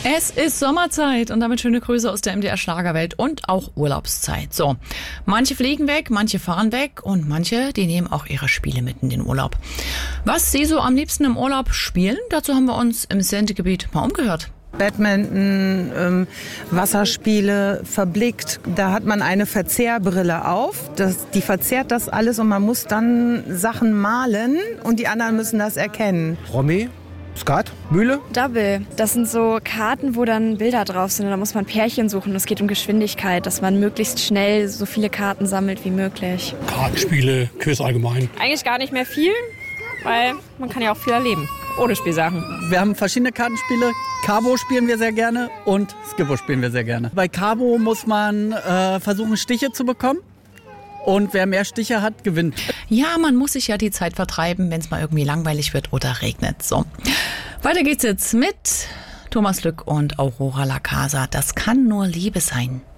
Es ist Sommerzeit und damit schöne Grüße aus der MDR Schlagerwelt und auch Urlaubszeit. So, manche fliegen weg, manche fahren weg und manche, die nehmen auch ihre Spiele mit in den Urlaub. Was sie so am liebsten im Urlaub spielen, dazu haben wir uns im Sendegebiet mal umgehört. Badminton, Wasserspiele, verblickt. Da hat man eine Verzehrbrille auf. Die verzerrt das alles und man muss dann Sachen malen und die anderen müssen das erkennen. Romy, Skat, Mühle? Double. Das sind so Karten, wo dann Bilder drauf sind und da muss man Pärchen suchen. Es geht um Geschwindigkeit, dass man möglichst schnell so viele Karten sammelt wie möglich. Kartenspiele, Quiz allgemein. Eigentlich gar nicht mehr viel, weil man kann ja auch viel erleben. Ohne Spielsachen. Wir haben verschiedene Kartenspiele. Kabo spielen wir sehr gerne und Skippo spielen wir sehr gerne. Bei Kabo muss man versuchen, Stiche zu bekommen. Und wer mehr Stiche hat, gewinnt. Ja, man muss sich ja die Zeit vertreiben, wenn es mal irgendwie langweilig wird oder regnet. So, weiter geht's jetzt mit Thomas Lück und Aurora La Casa. Das kann nur Liebe sein.